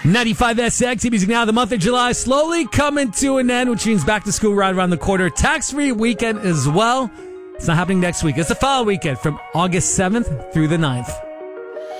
95 SX, music now. The month of July slowly coming to an end, which means back to school right around the corner. Tax-free weekend as well. It's not happening next week. It's the fall weekend from August 7th through the 9th.